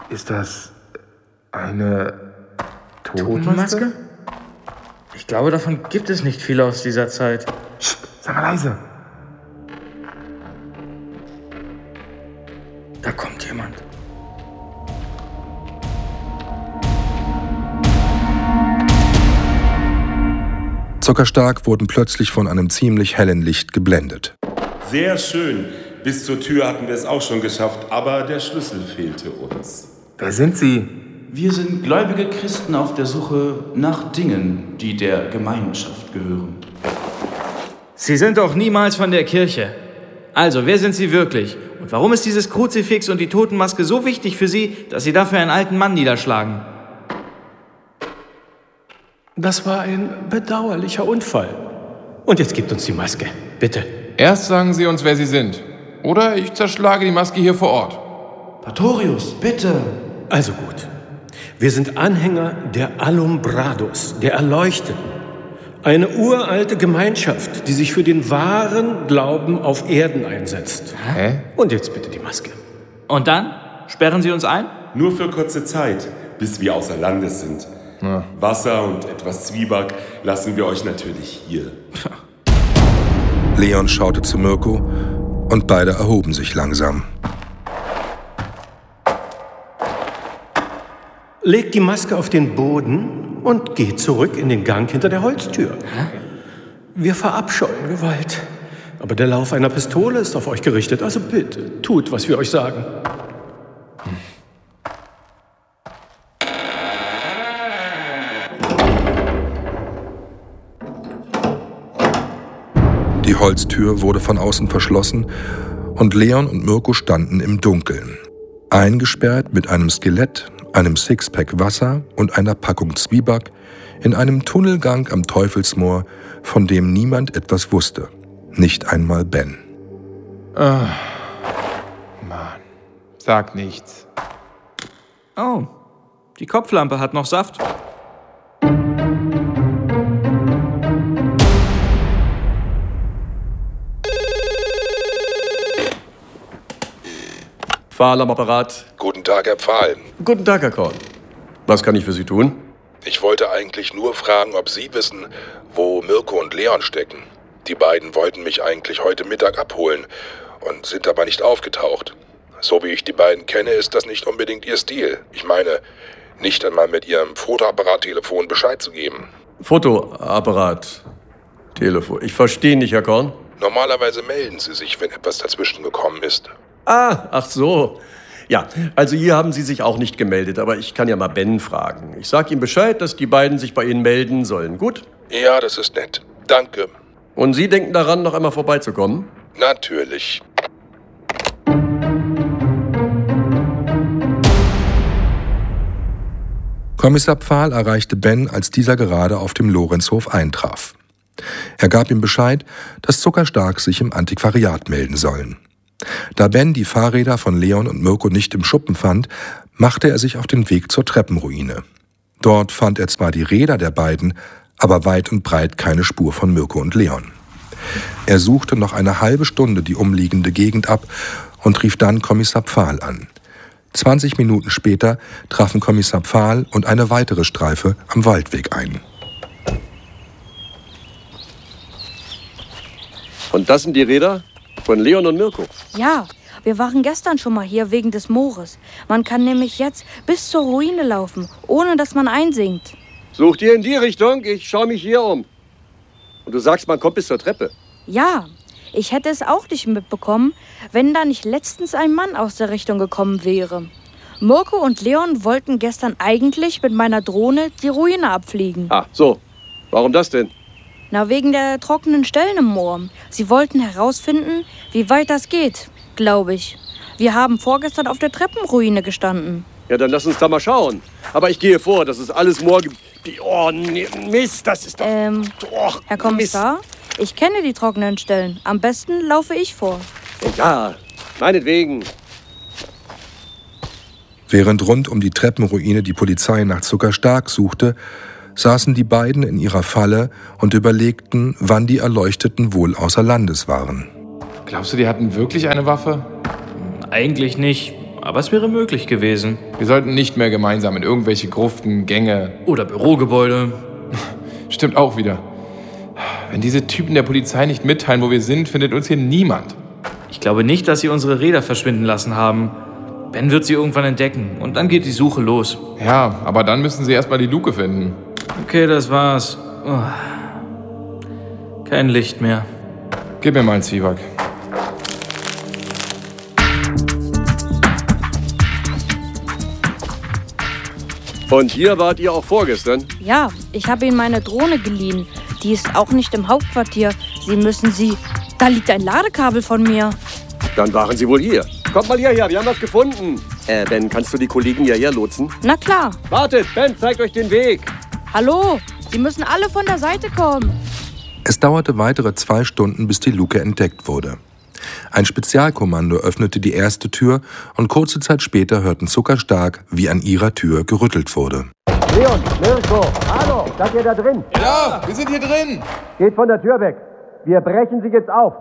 Ist das eine Totenmaske? Ich glaube, davon gibt es nicht viele aus dieser Zeit. Psst, sei mal leise. Da kommt jemand. Zuckerstark wurden plötzlich von einem ziemlich hellen Licht geblendet. Sehr schön. Bis zur Tür hatten wir es auch schon geschafft, aber der Schlüssel fehlte uns. Wer sind Sie? Wir sind gläubige Christen auf der Suche nach Dingen, die der Gemeinschaft gehören. Sie sind doch niemals von der Kirche. Also, wer sind Sie wirklich? Und warum ist dieses Kruzifix und die Totenmaske so wichtig für Sie, dass Sie dafür einen alten Mann niederschlagen? Das war ein bedauerlicher Unfall. Und jetzt gebt uns die Maske, bitte. Erst sagen Sie uns, wer Sie sind. Oder ich zerschlage die Maske hier vor Ort. Pastorius, bitte. Also gut. Wir sind Anhänger der Alumbrados, der Erleuchteten. Eine uralte Gemeinschaft, die sich für den wahren Glauben auf Erden einsetzt. Hä? Und jetzt bitte die Maske. Und dann? Sperren Sie uns ein? Nur für kurze Zeit, bis wir außer Landes sind. Ja. Wasser und etwas Zwieback lassen wir euch natürlich hier. Leon schaute zu Mirko und beide erhoben sich langsam. Legt die Maske auf den Boden und geht zurück in den Gang hinter der Holztür. Wir verabscheuen Gewalt. Aber der Lauf einer Pistole ist auf euch gerichtet. Also bitte, tut, was wir euch sagen. Die Holztür wurde von außen verschlossen und Leon und Mirko standen im Dunkeln. Eingesperrt mit einem Skelett, einem Sixpack Wasser und einer Packung Zwieback in einem Tunnelgang am Teufelsmoor, von dem niemand etwas wusste. Nicht einmal Ben. Mann. Sag nichts. Oh, die Kopflampe hat noch Saft. Pfahl am Apparat. Guten Tag, Herr Pfahl. Guten Tag, Herr Korn. Was kann ich für Sie tun? Ich wollte eigentlich nur fragen, ob Sie wissen, wo Mirko und Leon stecken. Die beiden wollten mich eigentlich heute Mittag abholen und sind aber nicht aufgetaucht. So wie ich die beiden kenne, ist das nicht unbedingt Ihr Stil. Ich meine, nicht einmal mit Ihrem Fotoapparat-Telefon Bescheid zu geben. Fotoapparat. Telefon. Ich verstehe nicht, Herr Korn. Normalerweise melden Sie sich, wenn etwas dazwischen gekommen ist. Ach so. Ja, also hier haben Sie sich auch nicht gemeldet, aber ich kann ja mal Ben fragen. Ich sag ihm Bescheid, dass die beiden sich bei Ihnen melden sollen. Gut? Ja, das ist nett. Danke. Und Sie denken daran, noch einmal vorbeizukommen? Natürlich. Kommissar Pfahl erreichte Ben, als dieser gerade auf dem Lorenzhof eintraf. Er gab ihm Bescheid, dass Zuckerstark sich im Antiquariat melden sollen. Da Ben die Fahrräder von Leon und Mirko nicht im Schuppen fand, machte er sich auf den Weg zur Treppenruine. Dort fand er zwar die Räder der beiden, aber weit und breit keine Spur von Mirko und Leon. Er suchte noch eine halbe Stunde die umliegende Gegend ab und rief dann Kommissar Pfahl an. 20 Minuten später trafen Kommissar Pfahl und eine weitere Streife am Waldweg ein. Und das sind die Räder von Leon und Mirko? Ja, wir waren gestern schon mal hier wegen des Moores. Man kann nämlich jetzt bis zur Ruine laufen, ohne dass man einsinkt. Sucht ihr in die Richtung? Ich schaue mich hier um. Und du sagst, man kommt bis zur Treppe? Ja, ich hätte es auch nicht mitbekommen, wenn da nicht letztens ein Mann aus der Richtung gekommen wäre. Mirko und Leon wollten gestern eigentlich mit meiner Drohne die Ruine abfliegen. Ah, so. Warum das denn? Na, wegen der trockenen Stellen im Moor. Sie wollten herausfinden, wie weit das geht, glaube ich. Wir haben vorgestern auf der Treppenruine gestanden. Ja, dann lass uns da mal schauen. Aber ich gehe vor, das ist alles Moor... Oh, nee, Mist, das ist doch... Herr Kommissar, ich kenne die trockenen Stellen. Am besten laufe ich vor. Ja, meinetwegen. Während rund um die Treppenruine die Polizei nach Zuckerstark suchte, saßen die beiden in ihrer Falle und überlegten, wann die Erleuchteten wohl außer Landes waren. Glaubst du, die hatten wirklich eine Waffe? Eigentlich nicht. aber es wäre möglich gewesen. Wir sollten nicht mehr gemeinsam in irgendwelche Gruften, Gänge... Oder Bürogebäude. Stimmt auch wieder. Wenn diese Typen der Polizei nicht mitteilen, wo wir sind, findet uns hier niemand. Ich glaube nicht, dass sie unsere Räder verschwinden lassen haben. Ben wird sie irgendwann entdecken und dann geht die Suche los. Ja, aber dann müssen sie erstmal die Luke finden. Okay, das war's. Oh. Kein Licht mehr. Gib mir mal einen Zwieback. Und hier wart ihr auch vorgestern? Ja, ich habe Ihnen meine Drohne geliehen. Die ist auch nicht im Hauptquartier. Sie müssen sie... Da liegt ein Ladekabel von mir. Dann waren sie wohl hier. Kommt mal hierher, wir haben was gefunden. Ben, kannst du die Kollegen hierher lotsen? Na klar. Wartet, Ben, zeigt euch den Weg. Hallo, Sie müssen alle von der Seite kommen. Es dauerte weitere 2 Stunden, bis die Luke entdeckt wurde. Ein Spezialkommando öffnete die erste Tür und kurze Zeit später hörten Zuckerstark, wie an ihrer Tür gerüttelt wurde. Leon, Mirko, hallo, seid ihr da drin? Ja, wir sind hier drin. Geht von der Tür weg. Wir brechen sie jetzt auf.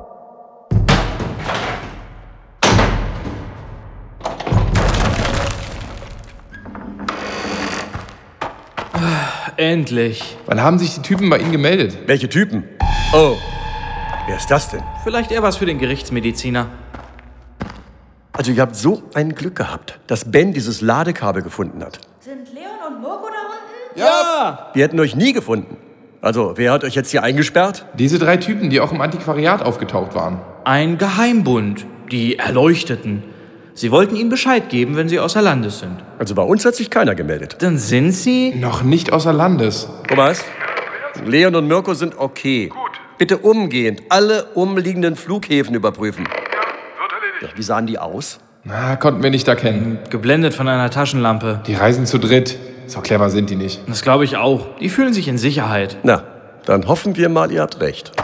Endlich. Wann haben sich die Typen bei Ihnen gemeldet? Welche Typen? Oh, wer ist das denn? Vielleicht eher was für den Gerichtsmediziner. Also ihr habt so ein Glück gehabt, dass Ben dieses Ladekabel gefunden hat. Sind Leon und Mirko da unten? Ja! Wir hätten euch nie gefunden. Also, wer hat euch jetzt hier eingesperrt? Diese 3 Typen, die auch im Antiquariat aufgetaucht waren. Ein Geheimbund, die Erleuchteten. Sie wollten Ihnen Bescheid geben, wenn Sie außer Landes sind. Also bei uns hat sich keiner gemeldet. Dann sind Sie... Noch nicht außer Landes. Thomas, Leon und Mirko sind okay. Gut. Bitte umgehend alle umliegenden Flughäfen überprüfen. Ja, wird erledigt. Ja, wie sahen die aus? Na, konnten wir nicht erkennen. Geblendet von einer Taschenlampe. Die reisen zu dritt. So clever sind die nicht. Das glaube ich auch. Die fühlen sich in Sicherheit. Na, dann hoffen wir mal, ihr habt recht.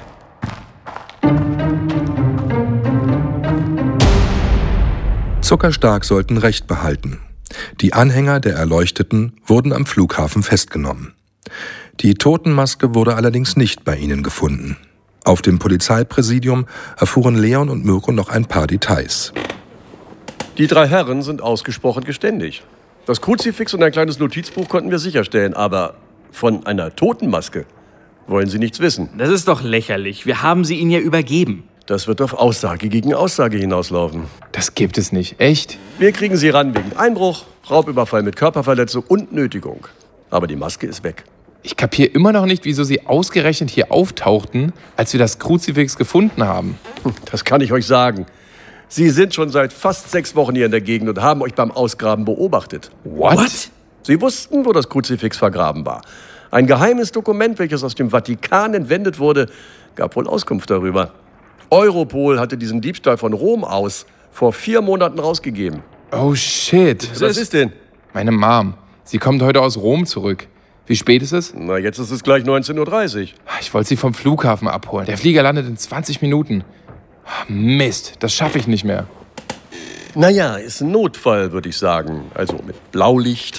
Zuckerstark sollten Recht behalten. Die Anhänger der Erleuchteten wurden am Flughafen festgenommen. Die Totenmaske wurde allerdings nicht bei ihnen gefunden. Auf dem Polizeipräsidium erfuhren Leon und Mirko noch ein paar Details. Die 3 Herren sind ausgesprochen geständig. Das Kruzifix und ein kleines Notizbuch konnten wir sicherstellen, aber von einer Totenmaske wollen sie nichts wissen. Das ist doch lächerlich. Wir haben sie Ihnen ja übergeben. Das wird auf Aussage gegen Aussage hinauslaufen. Das gibt es nicht. Echt? Wir kriegen sie ran wegen Einbruch, Raubüberfall mit Körperverletzung und Nötigung. Aber die Maske ist weg. Ich kapiere immer noch nicht, wieso sie ausgerechnet hier auftauchten, als wir das Kruzifix gefunden haben. Das kann ich euch sagen. Sie sind schon seit fast 6 Wochen hier in der Gegend und haben euch beim Ausgraben beobachtet. What? Sie wussten, wo das Kruzifix vergraben war. Ein geheimes Dokument, welches aus dem Vatikan entwendet wurde, gab wohl Auskunft darüber. Europol hatte diesen Diebstahl von Rom aus vor 4 Monaten rausgegeben. Oh shit. Was ist denn? Meine Mom. Sie kommt heute aus Rom zurück. Wie spät ist es? Na, jetzt ist es gleich 19:30 Uhr. Ich wollte sie vom Flughafen abholen. Der Flieger landet in 20 Minuten. Mist, das schaffe ich nicht mehr. Naja, ist ein Notfall, würde ich sagen. Also mit Blaulicht.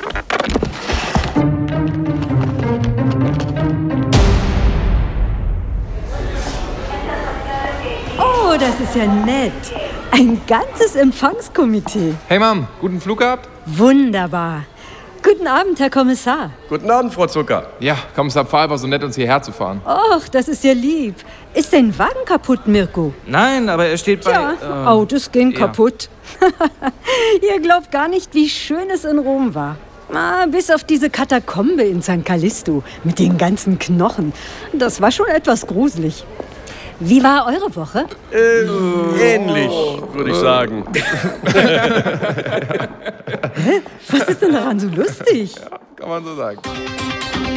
Oh, das ist ja nett. Ein ganzes Empfangskomitee. Hey Mom, guten Flug gehabt? Wunderbar. Guten Abend, Herr Kommissar. Guten Abend, Frau Zucker. Ja, Kommissar Pfahl war so nett, uns hierher zu fahren. Och, das ist ja lieb. Ist dein Wagen kaputt, Mirko? Nein, aber er steht bei... Ja, Autos gehen kaputt. Ihr glaubt gar nicht, wie schön es in Rom war. Bis auf diese Katakombe in San Callisto mit den ganzen Knochen. Das war schon etwas gruselig. Wie war eure Woche? Ähnlich, würde ich sagen. Was ist denn daran so lustig? Ja, kann man so sagen.